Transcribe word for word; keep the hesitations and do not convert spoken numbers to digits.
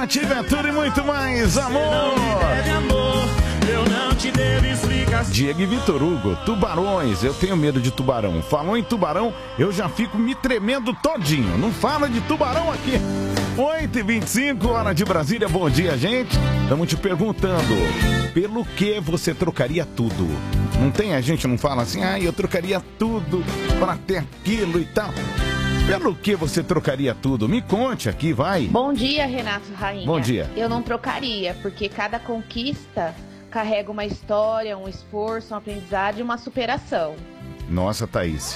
Nativa é tudo e muito mais, amor. Eu não te devo explicação. Diego e Vitor Hugo, tubarões, eu tenho medo de tubarão. Falou em tubarão, eu já fico me tremendo todinho. Não fala de tubarão aqui. oito e vinte e cinco, hora de Brasília, bom dia, gente. Estamos te perguntando, pelo que você trocaria tudo? Não tem, a gente não fala assim, ah, eu trocaria tudo para ter aquilo e tal. Pelo que você trocaria tudo? Me conte aqui, vai. Bom dia, Renato Rainha. Bom dia. Eu não trocaria, porque cada conquista carrega uma história, um esforço, um aprendizado e uma superação. Nossa, Thaís.